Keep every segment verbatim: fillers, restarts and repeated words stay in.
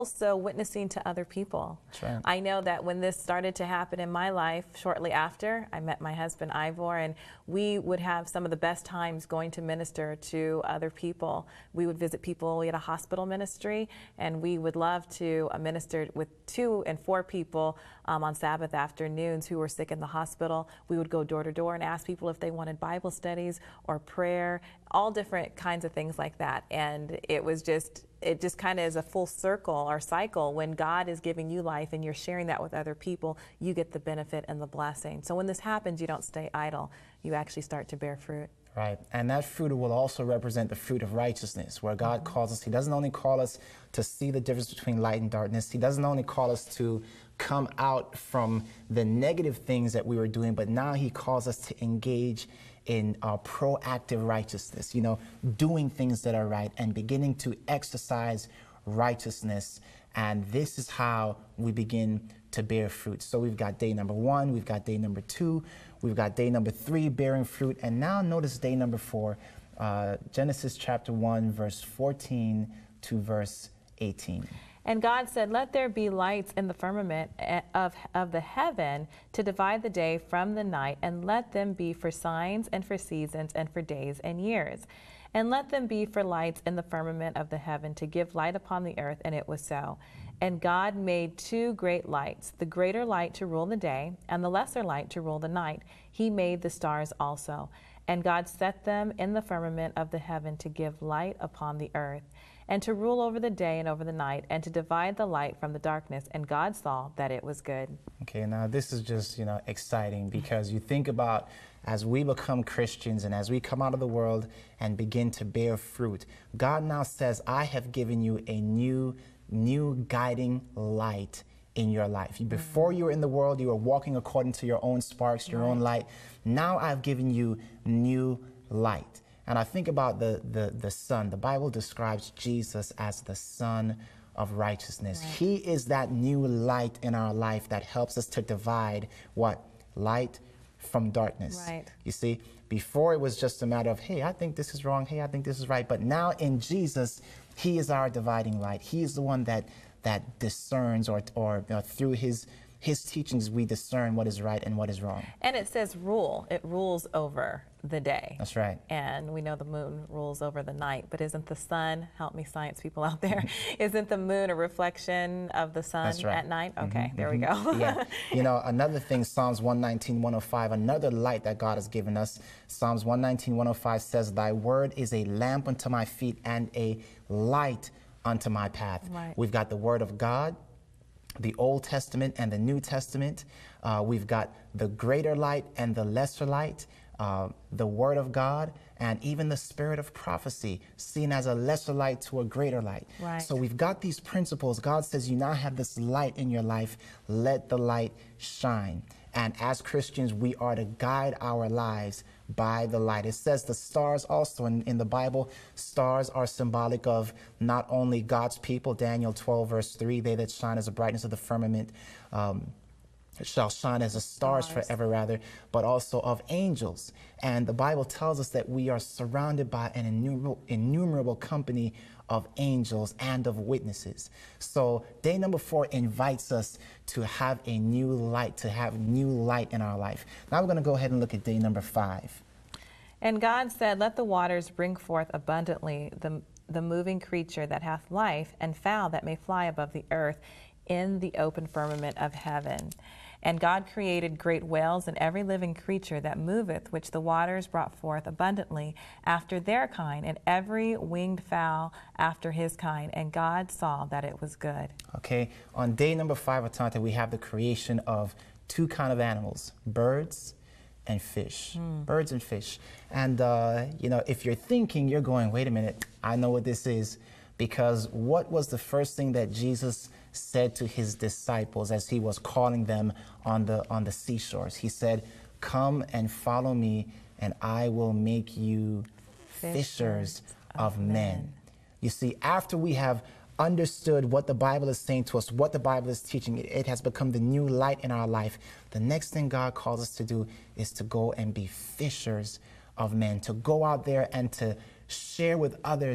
also witnessing to other people. That's right. I know that when this started to happen in my life, shortly after, I met my husband Ivor, and we would have some of the best times going to minister to other people. We would visit people. We had a hospital ministry, and we would love to uh, minister with two and four people um, on Sabbath afternoons who were sick in the hospital. We would go door to door and ask people if they wanted Bible studies or prayer, all different kinds of things like that. And it was just it just kind of is a full circle or cycle. When God is giving you life and you're sharing that with other people, you get the benefit and the blessing. So when this happens, you don't stay idle. You actually start to bear fruit. Right. And that fruit will also represent the fruit of righteousness, where God mm-hmm. calls us. He doesn't only call us to see the difference between light and darkness. He doesn't only call us to come out from the negative things that we were doing, but now he calls us to engage in uh, proactive righteousness, you know, doing things that are right and beginning to exercise righteousness. And this is how we begin to bear fruit. So we've got day number one, we've got day number two, we've got day number three, bearing fruit. And now notice day number four, uh, Genesis chapter one, verse fourteen to verse eighteen. And God said, let there be lights in the firmament of, of the heaven to divide the day from the night, and let them be for signs and for seasons and for days and years. And let them be for lights in the firmament of the heaven to give light upon the earth, and it was so. And God made two great lights, the greater light to rule the day, and the lesser light to rule the night. He made the stars also. And God set them in the firmament of the heaven to give light upon the earth, and to rule over the day and over the night, and to divide the light from the darkness. And God saw that it was good. Okay, now this is just, you know, exciting, because you think about as we become Christians and as we come out of the world and begin to bear fruit, God now says, I have given you a new, new guiding light in your life. Before you were in the world, you were walking according to your own sparks, your right. own light. Now I've given you new light. And I think about the, the, the sun. The Bible describes Jesus as the Son of righteousness. Right. He is that new light in our life that helps us to divide what? Light from darkness. Right. You see, before it was just a matter of, hey, I think this is wrong. Hey, I think this is right. But now in Jesus, he is our dividing light. He is the one that, that discerns, or, or you know, through his His teachings, we discern what is right and what is wrong. And it says rule. It rules over the day. That's right. And we know the moon rules over the night. But isn't the sun, help me science people out there, isn't the moon a reflection of the sun That's right. at night? Okay, mm-hmm, there mm-hmm. we go. Yeah. You know, another thing, Psalms one nineteen, one oh five, another light that God has given us. Psalms one nineteen, one oh five says, thy word is a lamp unto my feet and a light unto my path. Right. We've got the word of God, the Old Testament and the New Testament. Uh, we've got the greater light and the lesser light, uh, the Word of God, and even the spirit of prophecy, seen as a lesser light to a greater light. Right. So we've got these principles. God says you now have this light in your life. Let the light shine. And as Christians, we are to guide our lives by the light. It says the stars also in, in the Bible, stars are symbolic of not only God's people, Daniel twelve verse three, they that shine as the brightness of the firmament um, shall shine as the stars, stars forever rather, but also of angels. And the Bible tells us that we are surrounded by an innumerable, innumerable company of angels and of witnesses. So day number four invites us to have a new light, to have new light in our life. Now we're going to go ahead and look at day number five. And God said, let the waters bring forth abundantly the, the moving creature that hath life, and fowl that may fly above the earth in the open firmament of heaven. And God created great whales and every living creature that moveth, which the waters brought forth abundantly after their kind, and every winged fowl after his kind. And God saw that it was good. Okay, on day number five, Atante, we have the creation of two kind of animals, birds and fish. Mm. Birds and fish. And, uh, you know, if you're thinking, you're going, wait a minute, I know what this is. Because what was the first thing that Jesus said to his disciples as he was calling them on the on the seashores? He said, come and follow me, and I will make you fishers, fishers of, of men. men. You see, after we have understood what the Bible is saying to us, what the Bible is teaching, it, it has become the new light in our life. The next thing God calls us to do is to go and be fishers of men, to go out there and to share with others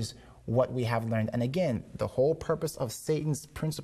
what we have learned. And again, the whole purpose of Satan's principle